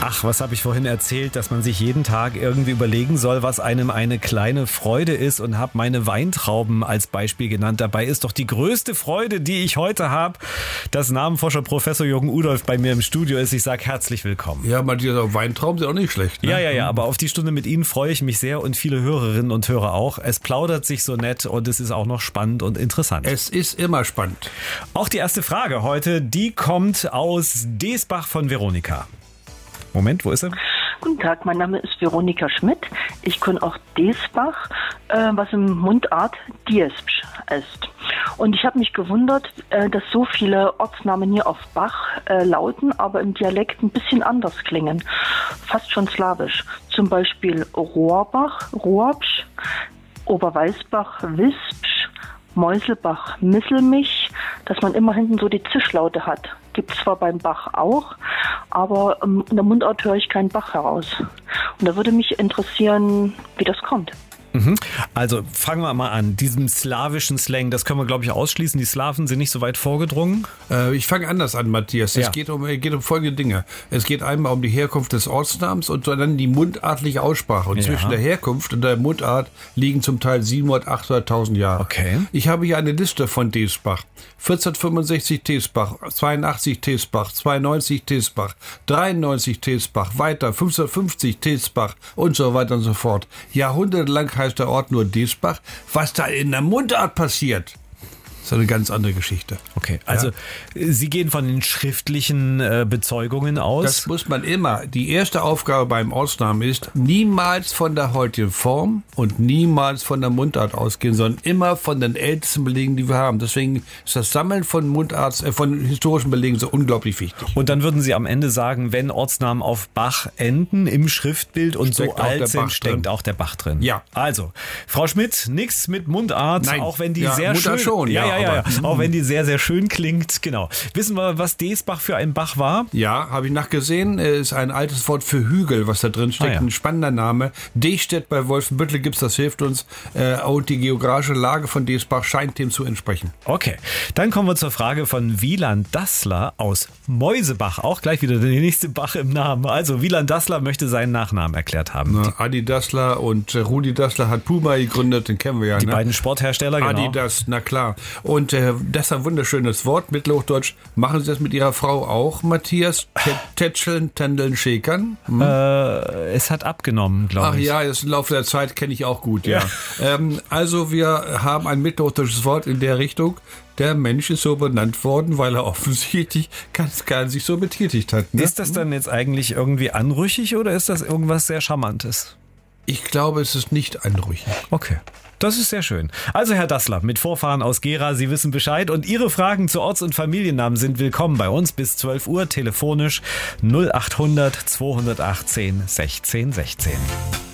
Ach, was habe ich vorhin erzählt, dass man sich jeden Tag irgendwie überlegen soll, was einem eine kleine Freude ist, und habe meine Weintrauben als Beispiel genannt. Dabei ist doch die größte Freude, die ich heute habe, dass Namenforscher Professor Jürgen Udolph bei mir im Studio ist. Ich sage herzlich willkommen. Ja, Matthias, Weintrauben sind auch nicht schlecht. Ne? Ja, aber auf die Stunde mit Ihnen freue ich mich sehr und viele Hörerinnen und Hörer auch. Es plaudert sich so nett und es ist auch noch spannend und interessant. Es ist immer spannend. Auch die erste Frage heute, die kommt aus Deesbach von Veronika. Moment, wo ist er? Guten Tag, mein Name ist Veronika Schmidt. Ich kann auch Deesbach, was im Mundart Diesbsch ist. Und ich habe mich gewundert, dass so viele Ortsnamen hier auf Bach lauten, aber im Dialekt ein bisschen anders klingen. Fast schon slawisch. Zum Beispiel Rohrbach, Rohrbsch, Oberweißbach, Wispsch, Meuselbach, Misselmich, dass man immer hinten so die Zischlaute hat. Gibt es zwar beim Bach auch, aber in der Mundart höre ich keinen Bach heraus. Und da würde mich interessieren, wie das kommt. Also fangen wir mal an. Diesem slawischen Slang, das können wir, glaube ich, ausschließen. Die Slawen sind nicht so weit vorgedrungen. Ich fange anders an, Matthias. Ja. Es geht um folgende Dinge. Es geht einmal um die Herkunft des Ortsnamens und dann die mundartliche Aussprache. Und zwischen der Herkunft und der Mundart liegen zum Teil 700.000, 800.000 Jahre. Okay. Ich habe hier eine Liste von Deesbach. 1465 Deesbach, 82 Deesbach, 92 Deesbach, 93 Deesbach, weiter 1550 Deesbach und so weiter und so fort. Jahrhundertelang heißt der Ort nur Deesbach. Was da in der Mundart passiert, ist eine ganz andere Geschichte. Okay, also Sie gehen von den schriftlichen Bezeugungen aus. Das muss man immer. Die erste Aufgabe beim Ortsnamen ist, niemals von der heutigen Form und niemals von der Mundart ausgehen, sondern immer von den ältesten Belegen, die wir haben. Deswegen ist das Sammeln von von historischen Belegen so unglaublich wichtig. Und dann würden Sie am Ende sagen, wenn Ortsnamen auf Bach enden im Schriftbild und so alt sind, steckt auch der Bach drin. Ja. Also, Frau Schmidt, nichts mit Mundart, Nein. auch wenn die Ja, sehr Mundart schön... schon, Ja. Auch wenn die sehr, sehr schön klingt. Genau. Wissen wir, was Deesbach für ein Bach war? Ja, habe ich nachgesehen. Ist ein altes Wort für Hügel, was da drin steckt. Ein spannender Name. Destedt bei Wolfenbüttel gibt's, das hilft uns. Und die geografische Lage von Deesbach scheint dem zu entsprechen. Okay, dann kommen wir zur Frage von Wieland Dassler aus Meusebach. Auch gleich wieder der nächste Bach im Namen. Also Wieland Dassler möchte seinen Nachnamen erklärt haben. Adi Dassler und Rudi Dassler hat Puma gegründet, den kennen wir ja. Die beiden Sporthersteller, genau. Adidas, na klar. Und das ist ein wunderschönes Wort, Mittelhochdeutsch. Machen Sie das mit Ihrer Frau auch, Matthias? Tätscheln, tändeln, schäkern? Es hat abgenommen, glaube ich. Ach ja, das im Laufe der Zeit kenne ich auch gut, ja. Also wir haben ein mittelhochdeutsches Wort in der Richtung. Der Mensch ist so benannt worden, weil er offensichtlich ganz gern sich so betätigt hat. Ne? Ist das dann jetzt eigentlich irgendwie anrüchig oder ist das irgendwas sehr Charmantes? Ich glaube, es ist nicht anrüchig. Okay. Das ist sehr schön. Also Herr Dassler, mit Vorfahren aus Gera, Sie wissen Bescheid und Ihre Fragen zu Orts- und Familiennamen sind willkommen bei uns bis 12 Uhr telefonisch 0800 218 16 16.